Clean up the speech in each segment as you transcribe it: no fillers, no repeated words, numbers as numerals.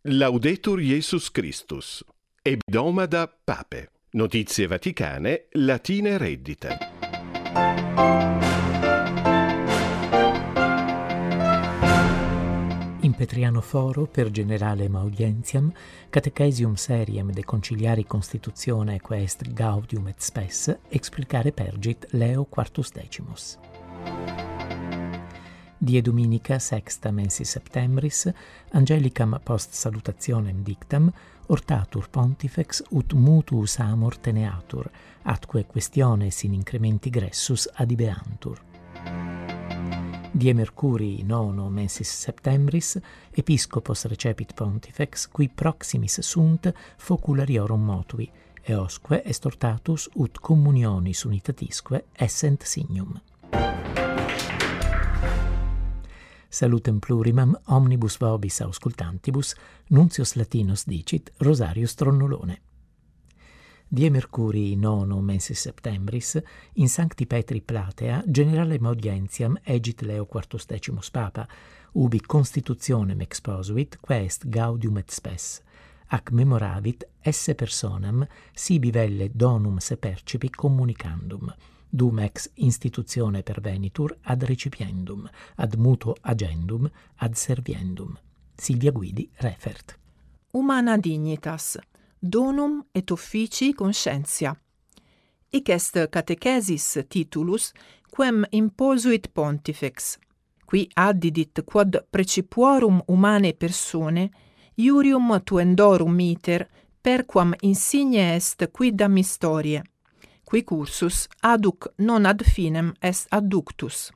Laudetur Jesus Christus. Hebdomada Pape. Notizie vaticane, latine reddite. Impetriano foro per generalem audientiam, catechesium seriem de conciliari constitutione quaest gaudium et spes, explicare pergit Leo Quartus Decimus. Die Dominica sexta mensis septembris, angelicam post salutationem dictam, ortatur pontifex ut mutuus amor teneatur, atque questiones in incrementi gressus adibeantur. Die Mercurii nono mensis septembris, episcopos recepit pontifex, qui proximis sunt foculariorum motui, eosque est ortatus ut communionis unitatisque essent signum. Salutem plurimam omnibus vobis auscultantibus, Nuntius Latinus dicit Rosarius Tronnolone. Die Mercurii nono mensis septembris, in Sancti Petri Platea, generalem audientiam egit Leo Quartus Decimus Papa, ubi constitutionem exposuit, quaest gaudium et spes, ac memoravit esse personam sibi velle donum se percipi communicandum, dum ex institutione pervenitur ad recipiendum, ad mutuo agendum, ad serviendum. Silvia Guidi refert. Humana dignitas, donum et officii conscientia. Hic est catechesis titulus quem imposuit pontifex, qui addidit quod precipuorum humanae persone iurium tuendorum iter perquam insigne est quidam historiae, qui cursus aduc non ad finem est adductus.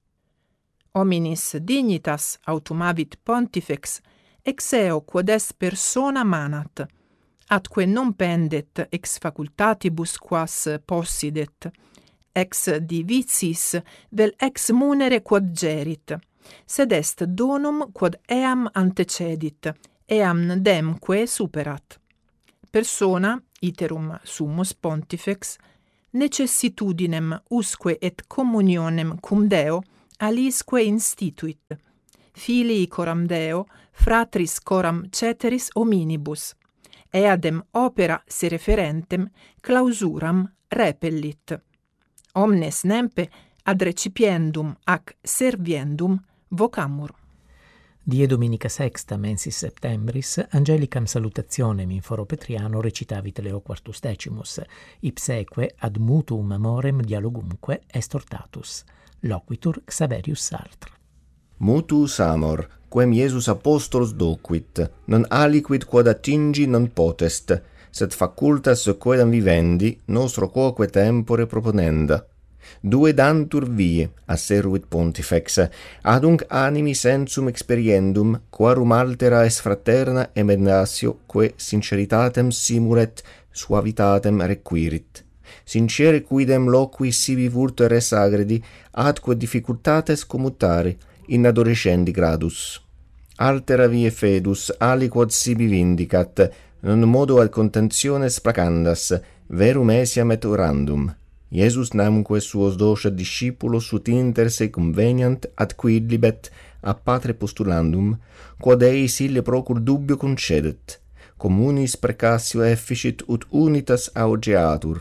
Hominis dignitas autumavit pontifex ex eo quod est persona manat, atque non pendet ex facultatibus quas possidet, ex divitiis vel ex munere quod gerit, sed est donum quod eam antecedit, eam demque superat. Persona, iterum summus pontifex, necessitudinem usque et communionem cum Deo alisque instituit, filii coram Deo, fratris coram ceteris hominibus, eadem opera se referentem clausuram repellit. Omnes nempe ad recipiendum ac serviendum vocamur. Die Dominica sexta mensis septembris, angelicam salutationem in foro Petriano recitavit Leo Quartus Decimus, ipseque ad mutuum amorem dialogumque est ortatus. Loquitur Xaverius Sartre. Mutuus amor, quem Iesus apostolos docuit, non aliquid quod attingi non potest, sed facultas quedam vivendi nostro quoque tempore proponenda. Due dantur vie, asseruit pontifex, adunc animi sensum experiendum, quarum altera est fraterna emendatio, que sinceritatem simulet, suavitatem requirit. Sincere quidem loqui sibi vulto res agredi, atque difficultates commutari, in adorescendi gradus. Altera vie fedus, aliquod sibi vindicat, non modo ad contentiones placandas, verum esiam et orandum. Iesus namque suos docet discipulos ut inter se conveniant ad quidlibet a patre postulandum, quod eis ille procur dubio concedet, communis precassio efficit ut unitas augeatur.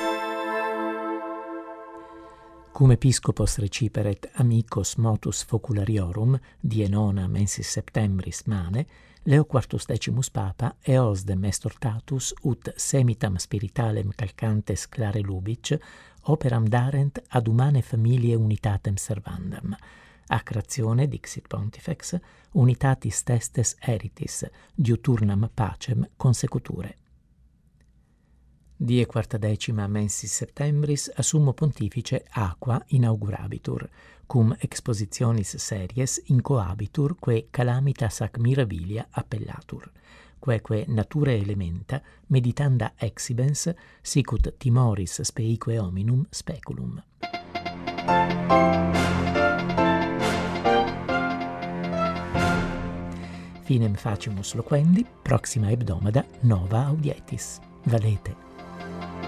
Cum episcopos reciperet amicos motus foculariorum, die nona mensis septembris mane, Leo Quartus Decimus Papa eosdem est ortatus ut semitam spiritalem calcantes clare lubic operam darent ad humane familiae unitatem servandam. Ac ratione, dixit pontifex, unitatis testes eritis, diuturnam pacem consecuture. Die quartadecima mensis septembris a summo pontifice aqua inaugurabitur, cum expositionis series incoabitur que calamitas ac mirabilia appellatur, queque natura elementa meditanda exhibens sicut timoris speique hominum speculum. Finem facimus loquendi, proxima hebdomada nova audietis. Valete.